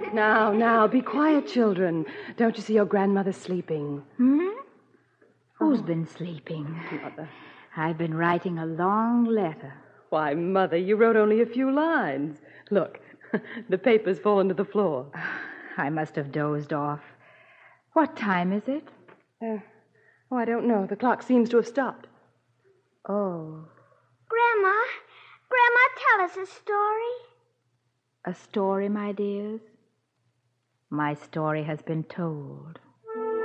Now, be quiet, children. Don't you see your grandmother sleeping? Who's been sleeping? Mother. I've been writing a long letter. Why, Mother, you wrote only a few lines. Look, the paper's fallen to the floor. I must have dozed off. What time is it? I don't know. The clock seems to have stopped. Oh. Grandma, tell us a story. A story, my dears? My story has been told.